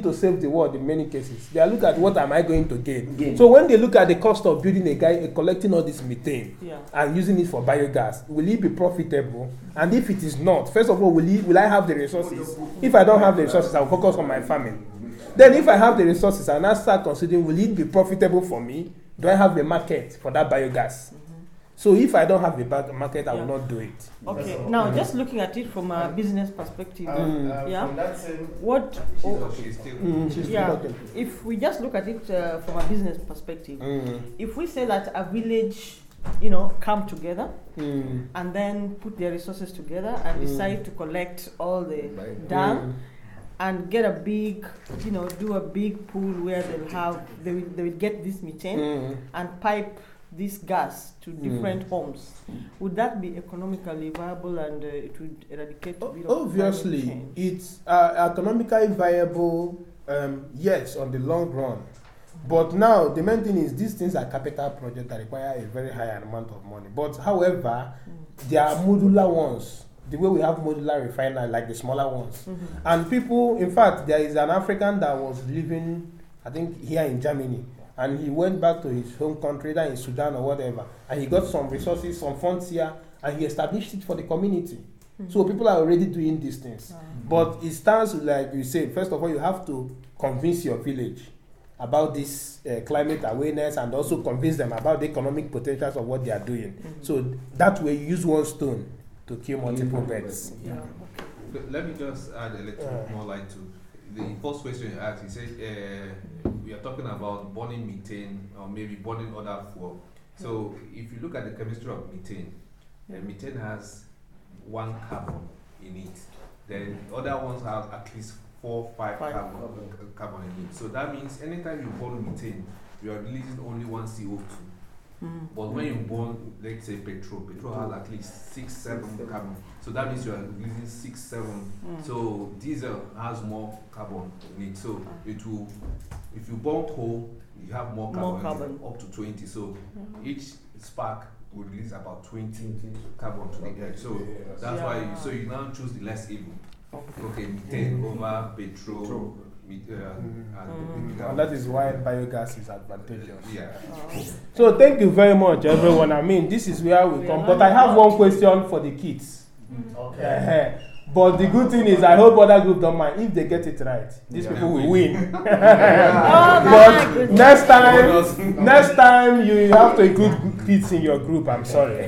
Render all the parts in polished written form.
to save the world in many cases. They are looking at what am I going to gain. So when they look at the cost of building collecting all this methane and using it for biogas, will it be profitable? And if it is not, first of all, will I have the resources? If I don't have the resources, I will focus on my farming. Then if I have the resources, I now start considering, will it be profitable for me? Do I have the market for that biogas? So if I don't have the market, I will not do it. Okay. Now, just looking at it from a business perspective, From that same what? If we just look at it from a business perspective, if we say that a village, come together and then put their resources together and decide to collect all the dung and get a big, do a big pool where they will get this methane and pipe this gas to different homes, would that be economically viable and it would eradicate a bit of obviously it's economically viable, yes, on the long run. But now the main thing is these things are capital projects that require a very high amount of money. But however, there are modular ones, the way we have modular refinery, like the smaller ones. And people, in fact, there is an African that was living, I think, here in Germany. And he went back to his home country, either in Sudan or whatever, and he got some resources, some funds here, and he established it for the community. So people are already doing these things. But it stands, like you said, first of all, you have to convince your village about this climate awareness and also convince them about the economic potentials of what they are doing. So that way you use one stone to kill multiple birds. Let me just add a little more light to the first question you asked. He said we are talking about burning methane or maybe burning other fuel. So if you look at the chemistry of methane, methane has one carbon in it. Then other ones have at least 4-5 carbon in it. So that means anytime you burn methane, you are releasing only one CO2. But when you burn, let's say petrol has at least 6-7 carbon. So that means you are releasing 6-7. So diesel has more carbon in it. So it will, if you burn coal, you have more carbon. Up to 20. So each spark will release about 20 carbon to the air. So that's why. So you now choose the less evil. Okay, methane over petrol. And that is why biogas is advantageous. So thank you very much, everyone. I mean, this is where we come. But I have one question for the kids. But the good thing is, I hope other groups don't mind. If they get it right, these people will win. But next time you have to include kids in your group. I'm sorry.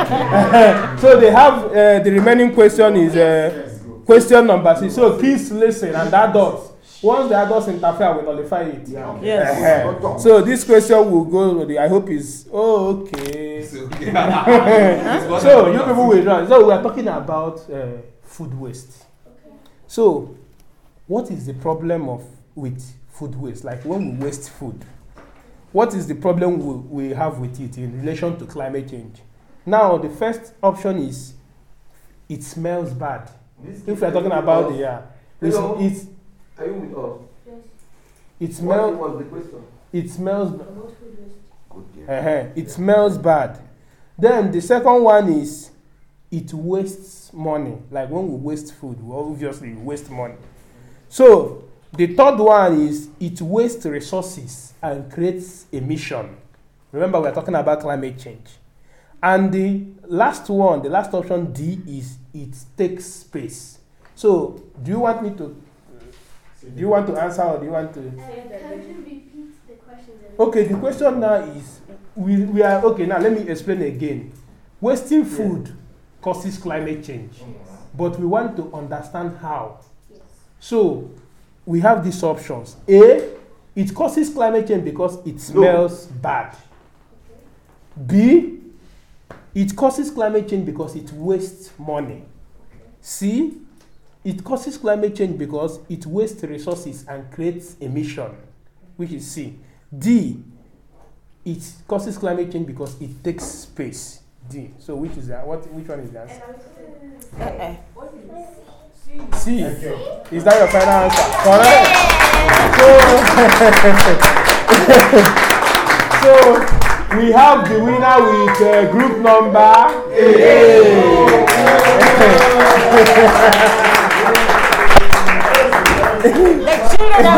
So they have the remaining question is question number 6. So kids listen, and adults. Once the adults interfere, we nullify it. Yes. So this question will go. I hope is okay. So you people will run. So we are talking about food waste. So what is the problem with food waste? Like when we waste food, what is the problem we have with it in relation to climate change? Now the first option is it smells bad. If we are talking about it's are you with us? Yes. It smells. What was the question? It smells. It smells bad. Then the second one is it wastes money. Like when we waste food, we obviously waste money. So the third one is it wastes resources and creates emission. Remember, we're talking about climate change. And the last one, the last option D, is it takes space. So do you want me to? Do you want to answer or do you want to? Can you repeat the question? Okay, the question now is, we are, okay, now let me explain again. Wasting food causes climate change, but we want to understand how. Yes. So, we have these options. A, it causes climate change because it smells bad. B, it causes climate change because it wastes money. C, it causes climate change because it wastes resources and creates emission, which is C. D, it causes climate change because it takes space. D. So which is that? Which one is the answer? C. Is that your final answer? Correct. So we have the winner with group number A.